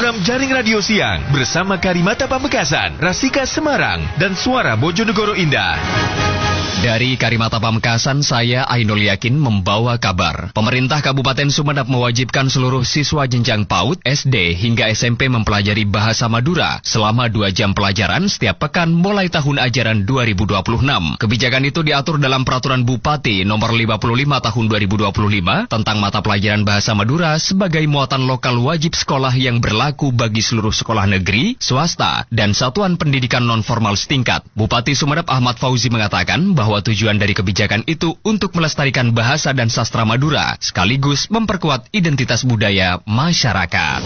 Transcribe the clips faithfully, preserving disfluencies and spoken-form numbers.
program Jaring Radio Siang bersama Karimata Pamekasan, Rasika Semarang, dan Suara Bojonegoro Indah. Dari Karimata Pamekasan, saya Ainul Yakin membawa kabar. Pemerintah Kabupaten Sumeneb mewajibkan seluruh siswa jenjang PAUD, S D hingga S M P mempelajari bahasa Madura selama dua jam pelajaran setiap pekan mulai tahun ajaran dua ribu dua puluh enam. Kebijakan itu diatur dalam Peraturan Bupati Nomor lima puluh lima Tahun dua ribu dua puluh lima tentang mata pelajaran bahasa Madura sebagai muatan lokal wajib sekolah yang berlaku bagi seluruh sekolah negeri, swasta, dan satuan pendidikan non-formal setingkat. Bupati Sumeneb Ahmad Fauzi mengatakan bahwa bahwa tujuan dari kebijakan itu untuk melestarikan bahasa dan sastra Madura, sekaligus memperkuat identitas budaya masyarakat.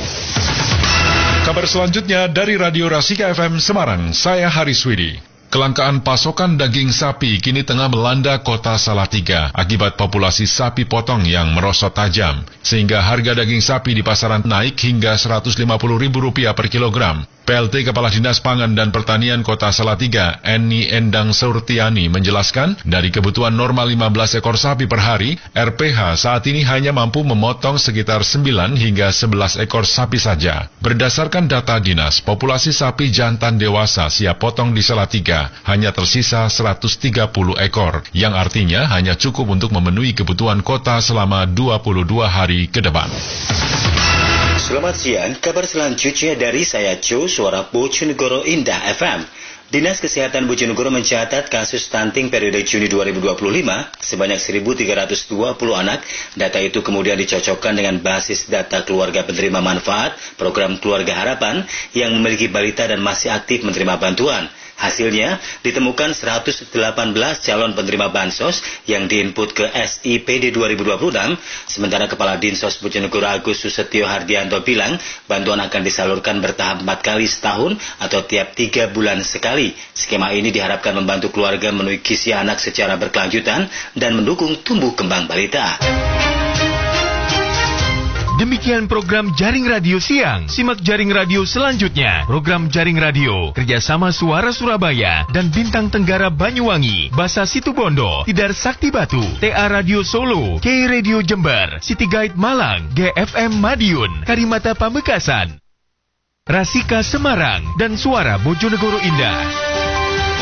Kabar selanjutnya dari Radio Rasika F M Semarang, saya Haris Widi. Kelangkaan pasokan daging sapi kini tengah melanda kota Salatiga akibat populasi sapi potong yang merosot tajam, sehingga harga daging sapi di pasaran naik hingga seratus lima puluh ribu rupiah per kilogram. P L T Kepala Dinas Pangan dan Pertanian Kota Salatiga, Eni Endang Surtiani, menjelaskan dari kebutuhan normal lima belas ekor sapi per hari, R P H saat ini hanya mampu memotong sekitar sembilan hingga sebelas ekor sapi saja. Berdasarkan data dinas, populasi sapi jantan dewasa siap potong di Salatiga hanya tersisa seratus tiga puluh ekor, yang artinya hanya cukup untuk memenuhi kebutuhan kota selama dua puluh dua hari ke depan. Selamat siang, kabar selanjutnya dari saya Jo, Suara Bojonegoro Indah F M. Dinas Kesehatan Bojonegoro mencatat kasus stunting periode Juni dua ribu dua puluh lima sebanyak seribu tiga ratus dua puluh anak. Data itu kemudian dicocokkan dengan basis data keluarga penerima manfaat program Keluarga Harapan yang memiliki balita dan masih aktif menerima bantuan. Hasilnya, ditemukan seratus delapan belas calon penerima bansos yang diinput ke S I P D dua ribu dua puluh enam, sementara Kepala Dinsos Bojonegoro Agus Susetyo Hardianto bilang, bantuan akan disalurkan bertahap empat kali setahun atau tiap tiga bulan sekali. Skema ini diharapkan membantu keluarga memenuhi gizi anak secara berkelanjutan dan mendukung tumbuh kembang balita. Demikian program Jaring Radio Siang. Simak Jaring Radio selanjutnya. Program Jaring Radio kerjasama Suara Surabaya dan Bintang Tenggara Banyuwangi, Basa Situbondo, Tidar Sakti Batu, T A Radio Solo, K Radio Jember, City Guide Malang, G F M Madiun, Karimata Pamekasan, Rasika Semarang, dan Suara Bojonegoro Indah.